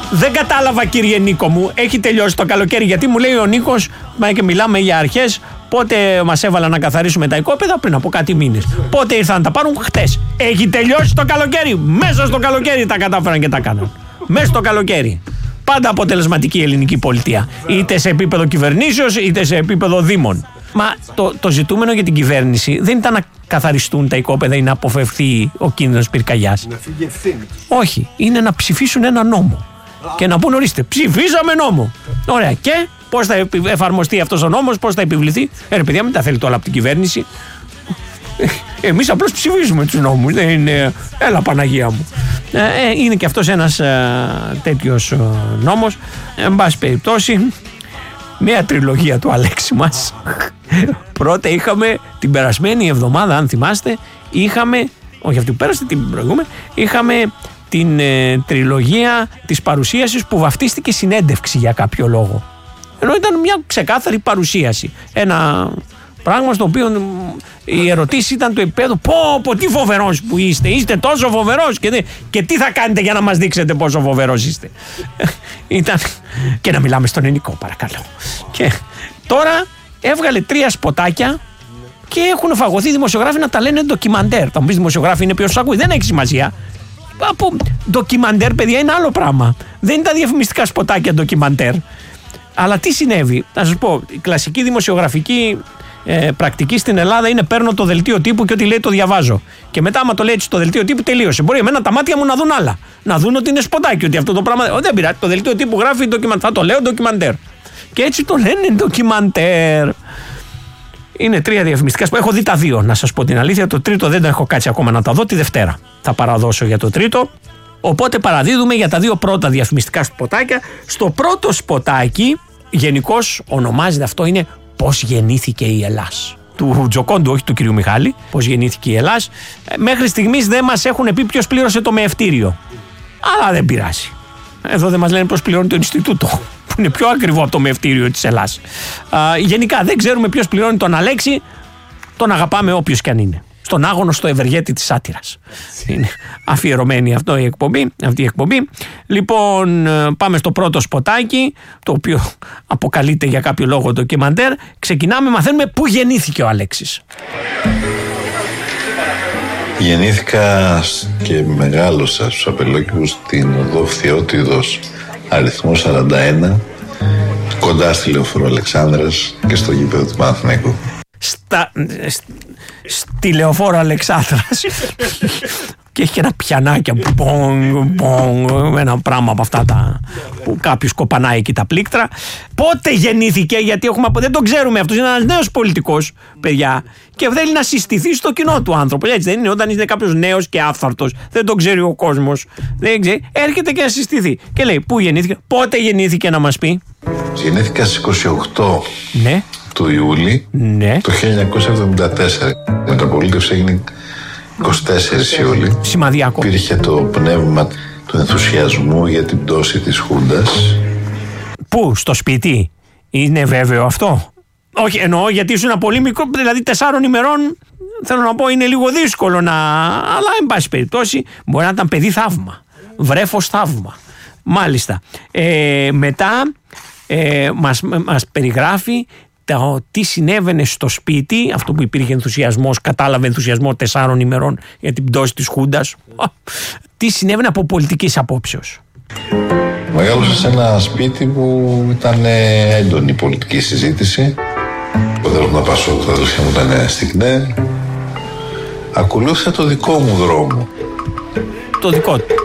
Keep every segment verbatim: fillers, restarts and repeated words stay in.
Δεν κατάλαβα, κύριε Νίκο μου, έχει τελειώσει το καλοκαίρι. Γιατί μου λέει ο Νίκος, μα και μιλάμε για αρχές, πότε μας έβαλαν να καθαρίσουμε τα οικόπεδα? Πριν από κάτι μήνες. Πότε ήρθαν να τα πάρουν? Χτες. Έχει τελειώσει το καλοκαίρι. Μέσα στο καλοκαίρι τα κατάφεραν και τα κάναν. Μέσα στο καλοκαίρι. Πάντα αποτελεσματική η ελληνική πολιτεία. Είτε σε επίπεδο κυβερνήσεως, είτε σε επίπεδο δήμων. Μα το, το ζητούμενο για την κυβέρνηση δεν ήταν να καθαριστούν τα οικόπεδα ή να αποφευθεί ο κίνδυνος πυρκαγιάς. Να φύγει ευθύνη. Όχι. Είναι να ψηφίσουν ένα νόμο. Και να πούν, ορίστε, ψηφίσαμε νόμο. Ωραία. Και πώς θα εφαρμοστεί αυτός ο νόμος, πώς θα επιβληθεί? Ε, ρε παιδιά, μην τα θέλετε όλα από την κυβέρνηση. Εμείς απλώς ψηφίζουμε τους νόμους. Δεν είναι. Έλα, Παναγία μου. Ε, είναι και αυτός ένας ε, τέτοιος ε, νόμος. Εν πάση περιπτώσει, νέα τριλογία του Αλέξη μας. Πρώτα είχαμε την περασμένη εβδομάδα, αν θυμάστε, είχαμε. Όχι αυτή που πέρασε, την προηγούμενη. Είχαμε την ε, τριλογία της παρουσίασης που βαφτίστηκε συνέντευξη για κάποιο λόγο. Ενώ ήταν μια ξεκάθαρη παρουσίαση. Ένα πράγμα στο οποίο οι ερωτήσεις ήταν του επίπεδου πω πω τι φοβερός που είστε, είστε τόσο φοβερός και, και τι θα κάνετε για να μας δείξετε πόσο φοβερός είστε. Ήταν και να μιλάμε στον ελληνικό, παρακαλώ. Και τώρα έβγαλε τρία σποτάκια και έχουν φαγωθεί δημοσιογράφοι να τα λένε ντοκιμαντέρ. Θα μου πεις δημοσιογράφοι είναι ποιος ακούει, δεν έχει σημασία. Από ντοκιμαντέρ, παιδιά, είναι άλλο πράγμα. Δεν είναι τα διαφημιστικά σποτάκια ντοκιμαντέρ. Αλλά τι συνέβη? Θα σας πω, η κλασική δημοσιογραφική ε, πρακτική στην Ελλάδα είναι παίρνω το δελτίο τύπου και ό,τι λέει το διαβάζω. Και μετά, άμα το λέει έτσι το δελτίο τύπου, τελείωσε. Μπορεί εμένα τα μάτια μου να δουν άλλα. Να δουν ότι είναι σποτάκι, ότι αυτό το πράγμα. Ο, δεν πειράζει. Το δελτίο τύπου γράφει ντοκιμαντέρ. Θα το λέω ντοκιμαντέρ. Και έτσι το λένε ντοκιμαντέρ. Είναι τρία διαφημιστικά. Έχω δει τα δύο, να σας πω την αλήθεια. Το τρίτο δεν το έχω κάτσει ακόμα να τα δω. Τη Δευτέρα θα παραδώσω για το τρίτο. Οπότε παραδίδουμε για τα δύο πρώτα διαφημιστικά σποτάκια. Στο πρώτο σποτάκι, γενικώς ονομάζεται αυτό, είναι πώς γεννήθηκε η Ελλάς. Του Τζοκόντου, όχι του κυρίου Μιχάλη. Πώς γεννήθηκε η Ελλάς. Μέχρι στιγμής δεν μας έχουν πει ποιος πλήρωσε το μεευτήριο. Αλλά δεν πειράζει. Εδώ δεν μας λένε πώς πληρώνει το Ινστιτούτο, που είναι πιο ακριβό από το μεευτήριο της Ελλάς. Α, γενικά δεν ξέρουμε ποιος πληρώνει τον Αλέξη. Τον αγαπάμε όποιος και αν είναι. Στον άγωνο στο ευεργέτη της σάτυρας. Είναι αφιερωμένη αυτό η εκπομπή, αυτή η εκπομπή. Λοιπόν, πάμε στο πρώτο σποτάκι, το οποίο αποκαλείται για κάποιο λόγο ντοκιμαντέρ. Ξεκινάμε, μαθαίνουμε πού γεννήθηκε ο Αλέξης. Γεννήθηκα και μεγάλωσα στους Απελόκηπους στην οδό Φθιώτιδος αριθμό σαράντα ένα, κοντά στη Λεωφόρο Αλεξάνδρας και στο γήπεδο του Παναθηναϊκού. Στα, στη Λεωφόρο Αλεξάνδρας και έχει και ένα πιανάκι πονγκ, πονγκ, ένα πράγμα από αυτά τα, που κάποιος κοπανάει εκεί τα πλήκτρα. Πότε γεννήθηκε? Γιατί έχουμε, δεν τον ξέρουμε. Αυτός είναι ένας νέος πολιτικός, παιδιά, και θέλει να συστηθεί στο κοινό του άνθρωπο. Έτσι δεν είναι? Όταν είναι κάποιος νέος και άφθαρτος, δεν τον ξέρει ο κόσμος, δεν ξέρει, έρχεται και να συστηθεί και λέει πού γεννήθηκε, πότε γεννήθηκε, να μας πει. Γεννήθηκα στις είκοσι οκτώ ναι. του Ιούλη, ναι. το χίλια εννιακόσια εβδομήντα τέσσερα. Η μεταπολίτευση έγινε είκοσι τέσσερις Ιούλη. Σημαδιακό. Υπήρχε το πνεύμα του ενθουσιασμού για την πτώση της Χούντας. Πού? Στο σπίτι? Είναι βέβαιο αυτό? Όχι, εννοώ γιατί ήσουν πολύ μικρό, δηλαδή τεσσάρων ημερών. Θέλω να πω είναι λίγο δύσκολο να. Αλλά εν πάση περιπτώσει μπορεί να ήταν παιδί θαύμα. Βρέφος θαύμα. Μάλιστα. Ε, μετά ε, μας, μας περιγράφει το τι συνέβαινε στο σπίτι, αυτό που υπήρχε ενθουσιασμός, κατάλαβε ενθουσιασμό τεσσάρων ημερών για την πτώση της Χούντας. Τι συνέβαινε από πολιτικής απόψεως. Μεγάλωσα σε ένα σπίτι που ήταν έντονη πολιτική συζήτηση. Ο πατέρας μου να πάσω, τα αδελφιά μου ήταν στην ΚΝΕ. Ακολούθησα το δικό μου δρόμο. Το δικό του.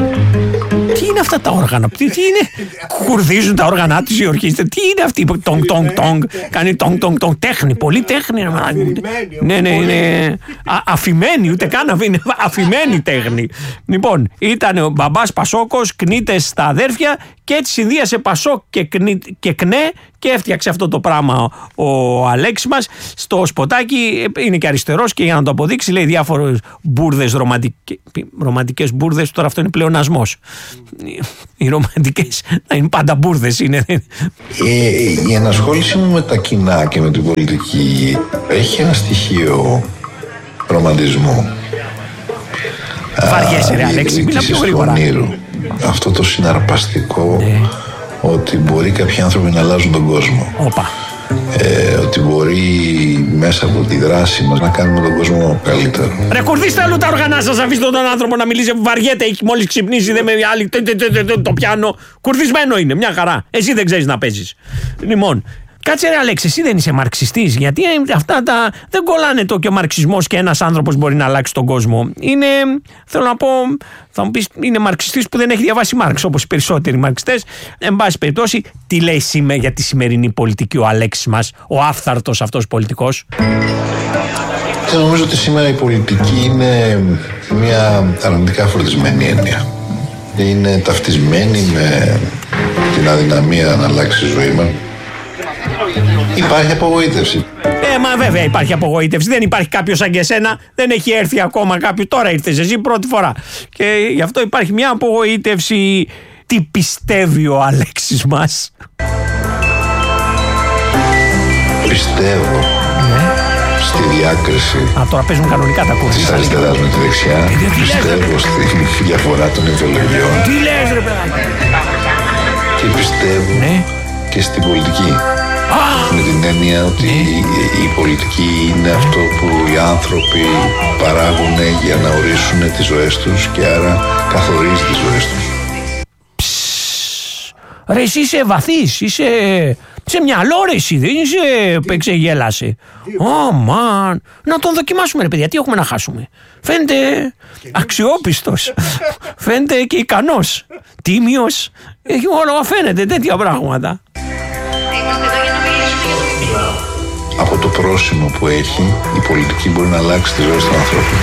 Τι είναι αυτά τα όργανα, τι, τι είναι, κουρδίζουν τα όργανα τους οι ορχήστες, τι είναι αυτή, τονγκ τονγκ τονγκ, κάνει τονγκ τονγκ τονγκ, τέχνη, πολύ τέχνη. Ναι, ναι, ναι, αφημένη, ούτε καν αφημένη, αφημένη τέχνη. Λοιπόν, ήταν ο μπαμπάς Πασόκος, κνήτες στα αδέρφια και έτσι συνδύασε Πασόκ και, κνή, και ΚΝΕ και έφτιαξε αυτό το πράγμα ο Αλέξης μας. Στο σποτάκι είναι και αριστερός και για να το αποδείξει λέει διάφορες μπουρδες, ρομαντικές, ρομαντικές μπουρδες, τώρα αυτό είναι πλεονασμός. Οι ρομαντικές να είναι πάντα μπουρδες είναι. Ε, η ενασχόληση μου με τα κοινά και με την πολιτική έχει ένα στοιχείο ρομαντισμού. Βαριέσαι ρε Αλέξη, μιλά πιο γρήγορα. αυτό το συναρπαστικό ναι. ότι μπορεί κάποιοι άνθρωποι να αλλάζουν τον κόσμο. Οπα. Ε, ότι μπορεί μέσα από τη δράση μας να κάνουμε τον κόσμο καλύτερο. Ρε κουρδίστε αλλού τα όργανα σας, αφήστε τον άνθρωπο να μιλήσει, βαριέται, έχει μόλις ξυπνήσει, δεν με άλλη, το πιάνο. Κουρδισμένο είναι, μια χαρά. Εσύ δεν ξέρεις να παίζεις. Λοιπόν, κάτσε ρε Αλέξη, εσύ δεν είσαι μαρξιστής, γιατί αυτά τα δεν κολλάνε το και ο μαρξισμός και ένας άνθρωπος μπορεί να αλλάξει τον κόσμο. Είναι, θέλω να πω, θα μου πεις, είναι μαρξιστής που δεν έχει διαβάσει Μάρξ, όπως οι περισσότεροι μαρξιστές. Εν πάση περιπτώσει, τι λέει σήμερα για τη σημερινή πολιτική ο Αλέξης μας, ο άφθαρτος αυτός πολιτικός? Και νομίζω ότι σήμερα η πολιτική είναι μια αρνητικά φορτισμένη έννοια. Είναι ταυτισμένη με την αδυναμία να αλλάξει η ζωή μας. Υπάρχει απογοήτευση. Ε, μα βέβαια υπάρχει απογοήτευση. Δεν υπάρχει κάποιος σαν και εσένα. Δεν έχει έρθει ακόμα κάποιος. Τώρα ήρθες εσύ πρώτη φορά. Και γι' αυτό υπάρχει μια απογοήτευση. Τι πιστεύει ο Αλέξης μας? Πιστεύω ναι. στη διάκριση. Α, τώρα παίζουν κανονικά τα κούρια. Της αριστεράς με τη δεξιά. Ε, πιστεύω στη διαφορά των ιδεολογιών. Τι λες ρε παιδάκι? Και πιστεύω ναι. και στην πολιτική. Ah! Με την έννοια ότι ναι. η πολιτική είναι αυτό που οι άνθρωποι παράγουν για να ορίσουν τις ζωές τους και άρα καθορίζει τις ζωές τους. Ρε εσύ είσαι βαθύς, είσαι σε μυαλό ρε εσύ, δεν είσαι που εξεγέλασε. Ω μαν, να τον δοκιμάσουμε ρε παιδιά, τι έχουμε να χάσουμε? Φαίνεται αξιόπιστος, φαίνεται και ικανός, τίμιος, όλο φαίνεται τέτοια πράγματα. Από το πρόσημο που έχει, η πολιτική μπορεί να αλλάξει τη ζωή των ανθρώπων.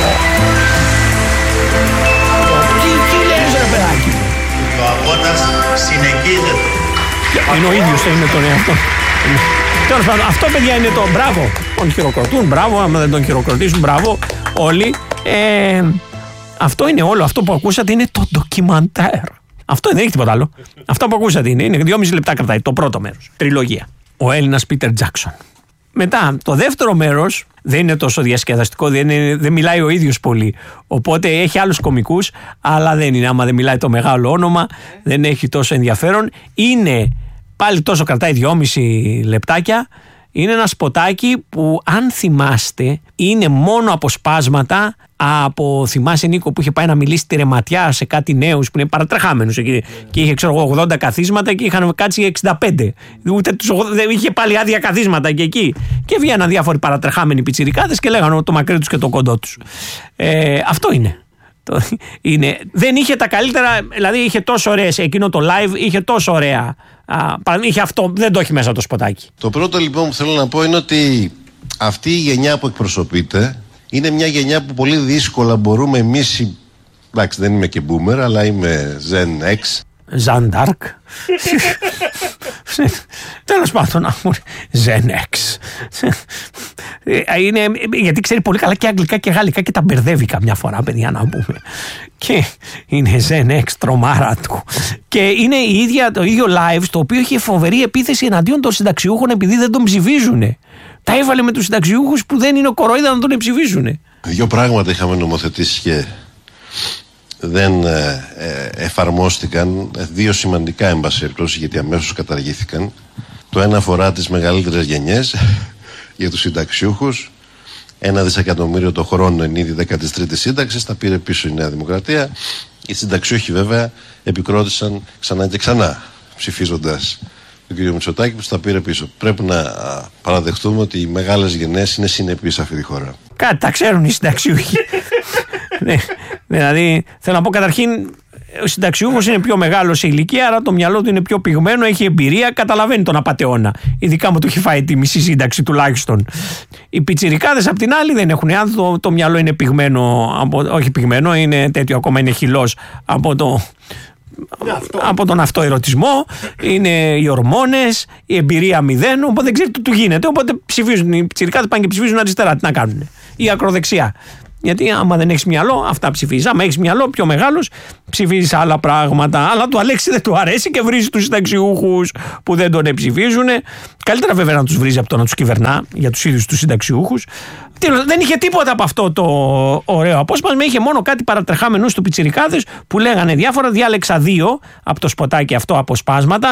Τι, τι λες ρε παιδάκι? Ο αγώνας συνεχίζεται. Είναι ο ίδιος με τον εαυτό. Τέλος πάντων, αυτό παιδιά είναι το μπράβο. Τον χειροκροτούν, μπράβο, άμα δεν τον χειροκροτήσουν, μπράβο όλοι. Ε, αυτό είναι όλο, αυτό που ακούσατε είναι το ντοκιμαντέρ. Αυτό δεν έχει τίποτα άλλο. Αυτό που ακούσατε είναι, είναι δυόμιση λεπτά κρατάει το πρώτο μέρος, τριλογία. Ο Έλληνας Πίτερ Τζάκσον. Μετά, το δεύτερο μέρος δεν είναι τόσο διασκεδαστικό, δεν, είναι, δεν μιλάει ο ίδιος πολύ. Οπότε έχει άλλους κωμικούς, αλλά δεν είναι. Άμα δεν μιλάει το μεγάλο όνομα, δεν έχει τόσο ενδιαφέρον. Είναι πάλι τόσο, κρατάει δυόμιση λεπτάκια. Είναι ένα σποτάκι που, αν θυμάστε, είναι μόνο αποσπάσματα από, θυμάσαι Νίκο, που είχε πάει να μιλήσει τη Ρεματιά σε κάτι νέους που είναι παρατρεχάμενους εκεί, yeah. και είχε ξέρω εγώ ογδόντα καθίσματα και είχαν κάτσει εξήντα πέντε. Ούτε τους ογδόντα, είχε πάλι άδεια καθίσματα και εκεί. Και βγαίναν διάφοροι παρατρεχάμενοι πιτσιρικάδες και λέγανε το μακρύ τους και το κοντό τους. Ε, αυτό είναι. είναι. Δεν είχε τα καλύτερα, δηλαδή είχε τόσο ωραίες, εκείνο το live είχε τόσο ωραία. Α, είχε αυτό, δεν το έχει μέσα το σποτάκι. Το πρώτο λοιπόν που θέλω να πω είναι ότι αυτή η γενιά που εκπροσωπείται είναι μια γενιά που πολύ δύσκολα μπορούμε εμείς, εντάξει δεν είμαι και boomer αλλά είμαι Gen X. Jean d'Arc. Τέλος πάντων, Gen X. Είναι, γιατί ξέρει πολύ καλά και αγγλικά και γαλλικά και τα μπερδεύει καμιά φορά, παιδιά, να πούμε. Και είναι Gen X, τρομάρα του. Και είναι η ίδια, το ίδιο live, στο οποίο είχε φοβερή επίθεση εναντίον των συνταξιούχων επειδή δεν τον ψηφίζουνε. Τα έβαλε με τους συνταξιούχους που δεν είναι ο κορόιδα να τον ψηφίζουνε. Δύο πράγματα είχαμε νομοθετήσει και δεν ε, ε, εφαρμόστηκαν, δύο σημαντικά εν πάση περιπτώσει, γιατί αμέσως καταργήθηκαν. Το ένα αφορά τις μεγαλύτερες γενιές για τους συνταξιούχους. Ένα δισεκατομμύριο το χρόνο εν είδη δέκατη τρίτη σύνταξης, τα πήρε πίσω η Νέα Δημοκρατία. Οι συνταξιούχοι βέβαια επικρότησαν ξανά και ξανά, ψηφίζοντας τον κύριο Μητσοτάκη που τα πήρε πίσω. Πρέπει να παραδεχτούμε ότι οι μεγάλες γενιές είναι συνεπείς σε αυτή τη χώρα. Κάτι τα ξέρουν οι συνταξιούχοι. Ναι, δηλαδή, θέλω να πω καταρχήν, ο συνταξιούχος είναι πιο μεγάλος σε ηλικία, άρα το μυαλό του είναι πιο πυγμένο, έχει εμπειρία, καταλαβαίνει τον απατεώνα. Ειδικά μου του έχει φάει τη μισή σύνταξη τουλάχιστον. Οι πιτσιρικάδες απ' την άλλη δεν έχουν, αν το, το μυαλό είναι πυγμένο, από, όχι πυγμένο, είναι τέτοιο, ακόμα είναι χυλός από το... από τον αυτοερωτισμό, είναι οι ορμόνες, η εμπειρία μηδέν, οπότε δεν ξέρει τι του γίνεται. Οπότε ψηφίζουν οι πιτσιρικάδες, πάνε και ψηφίζουν αριστερά. Τι να κάνουν, ή ακροδεξιά. Γιατί άμα δεν έχεις μυαλό, αυτά ψηφίζεις. Άμα έχεις μυαλό, πιο μεγάλος, ψηφίζεις άλλα πράγματα. Αλλά του Αλέξη δεν του αρέσει και βρίζει τους συνταξιούχους που δεν τον ψηφίζουν. Καλύτερα βέβαια να τους βρίζει από το να τους κυβερνά για τους ίδιους τους συνταξιούχους. Δεν είχε τίποτα από αυτό το ωραίο απόσπασμα. Είχε μόνο κάτι παρατρεχάμενους του πιτσιρικάδες που λέγανε διάφορα. Διάλεξα δύο από το σποτάκι αυτό αποσπάσματα.